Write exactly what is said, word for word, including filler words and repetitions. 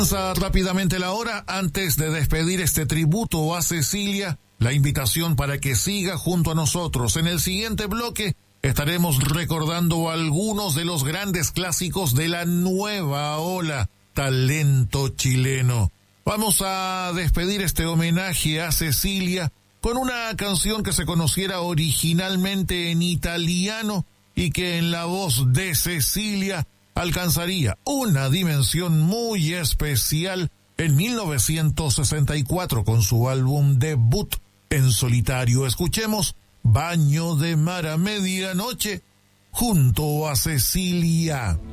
Pasa rápidamente la hora. Antes de despedir este tributo a Cecilia, la invitación para que siga junto a nosotros. En el siguiente bloque estaremos recordando algunos de los grandes clásicos de la nueva ola talento chileno. Vamos a despedir este homenaje a Cecilia con una canción que se conociera originalmente en italiano y que en la voz de Cecilia alcanzaría una dimensión muy especial en mil novecientos sesenta y cuatro con su álbum debut en solitario. Escuchemos Baño de Mar a Medianoche junto a Cecilia.